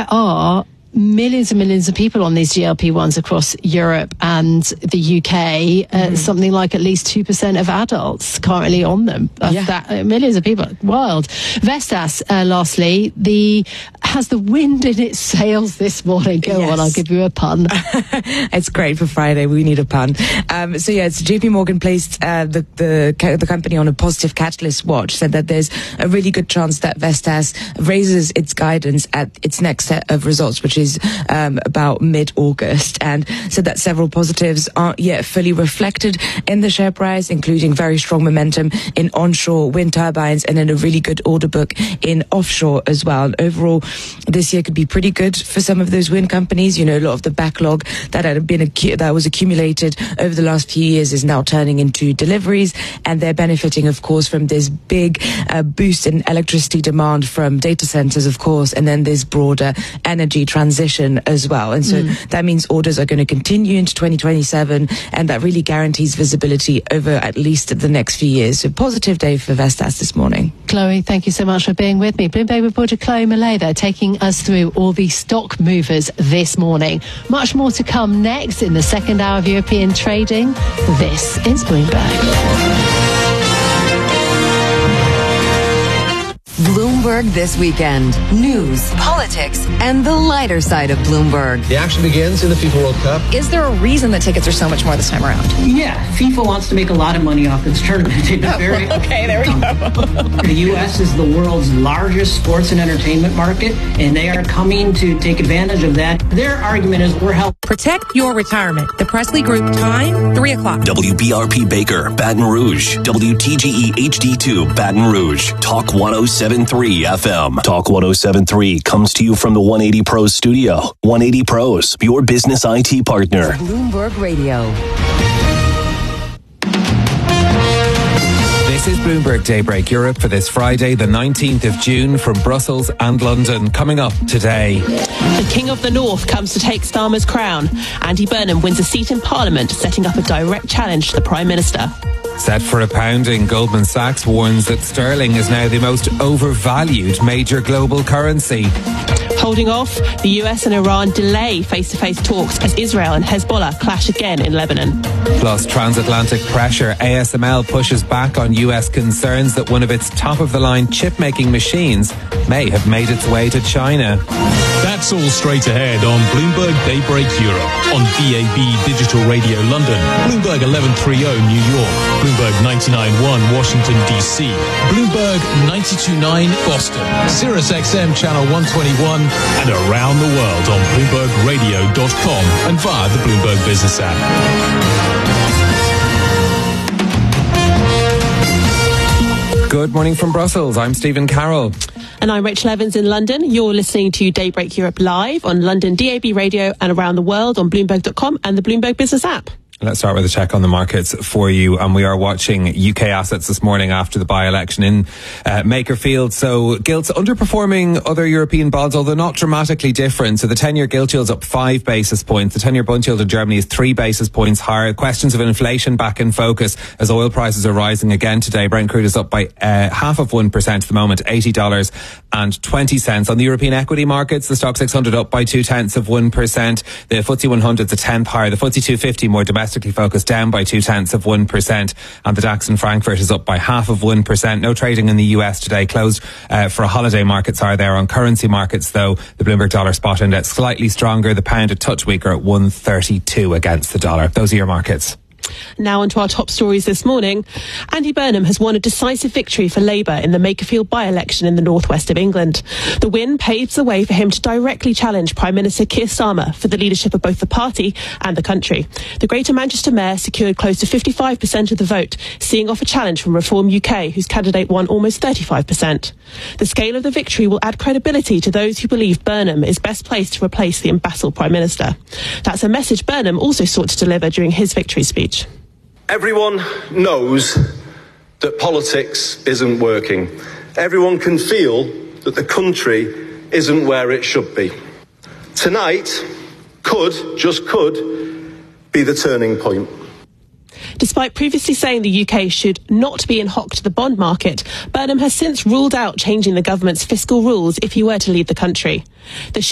there are millions and millions of people on these GLP-1s across Europe and the UK. Something like at least 2% of adults currently on them. Millions of people. Wild. Vestas, lastly, has the wind in its sails this morning. Go on, I'll give you a pun. It's great for Friday. We need a pun. It's JP Morgan placed the company on a positive catalyst watch, said that there's a really good chance that Vestas raises its guidance at its next set of results, which is about mid-August, and said that several positives aren't yet fully reflected in the share price, including very strong momentum in onshore wind turbines and then a really good order book in offshore as well. And overall, this year could be pretty good for some of those wind companies. You know, a lot of the backlog that was accumulated over the last few years is now turning into deliveries, and they're benefiting, of course, from this big boost in electricity demand from data centers, of course, and then this broader energy transition as well. And so that means orders are going to continue into 2027, and that really guarantees visibility over at least the next few years. So positive day for Vestas this morning. Chloe, thank you so much for being with me. Bloomberg reporter Chloe Millay there, taking us through all the stock movers this morning. Much more to come next in the second hour of European trading. This is Bloomberg. Bloomberg This Weekend. News, politics, and the lighter side of Bloomberg. The action begins in the FIFA World Cup. Is there a reason that tickets are so much more this time around? Yeah, FIFA wants to make a lot of money off its tournament. Okay, there we go. The U.S. is the world's largest sports and entertainment market, and they are coming to take advantage of that. Their argument is we're helping protect your retirement. The Presley Group, time 3 o'clock. WBRP Baker, Baton Rouge. WTGE HD2, Baton Rouge. Talk 107.3 FM. Talk 107.3 comes to you from the 180 Pros studio. 180 Pros, your business IT partner. Bloomberg Radio. This is Bloomberg Daybreak Europe for this Friday, the 19th of June, from Brussels and London. Coming up today. The King of the North comes to take Starmer's crown. Andy Burnham wins a seat in Parliament, setting up a direct challenge to the Prime Minister. Set for a pounding, Goldman Sachs warns that sterling is now the most overvalued major global currency. Holding off, the US and Iran delay face-to-face talks as Israel and Hezbollah clash again in Lebanon. Plus transatlantic pressure, ASML pushes back on US concerns that one of its top-of-the-line chip-making machines may have made its way to China. That's all straight ahead on Bloomberg Daybreak Europe, on DAB Digital Radio London, Bloomberg 1130 New York, Bloomberg 99.1 Washington DC, Bloomberg 92.9 Boston, Sirius XM Channel 121, and around the world on BloombergRadio.com and via the Bloomberg Business app. Good morning from Brussels. I'm Stephen Carroll. And I'm Rachel Evans in London. You're listening to Daybreak Europe live on London DAB Radio and around the world on Bloomberg.com and the Bloomberg Business app. Let's start with a check on the markets for you. And we are watching UK assets this morning after the by-election in Makerfield. So gilts underperforming other European bonds, although not dramatically different. So the 10-year gilt yield's up 5 basis points. The 10-year bund yield in Germany is 3 basis points higher. Questions of inflation back in focus as oil prices are rising again today. Brent crude is up by 0.5% at the moment, $80.20. On the European equity markets, the Stock 600 up by 0.2%. The FTSE 100 is a tenth higher. The FTSE 250 more domestically focused down by 0.2%, and the DAX in Frankfurt is up by 0.5%. No trading in the US today, closed for a holiday. Markets are there. On currency markets though, the Bloomberg dollar spot index slightly stronger, the pound a touch weaker at 132 against the dollar. Those are your markets. Now onto our top stories this morning. Andy Burnham has won a decisive victory for Labour in the Makerfield by-election in the northwest of England. The win paves the way for him to directly challenge Prime Minister Keir Starmer for the leadership of both the party and the country. The Greater Manchester Mayor secured close to 55% of the vote, seeing off a challenge from Reform UK, whose candidate won almost 35%. The scale of the victory will add credibility to those who believe Burnham is best placed to replace the embattled Prime Minister. That's a message Burnham also sought to deliver during his victory speech. Everyone knows that politics isn't working. Everyone can feel that the country isn't where it should be. Tonight just could be the turning point. Despite previously saying the UK should not be in hock to the bond market, Burnham has since ruled out changing the government's fiscal rules if he were to lead the country. The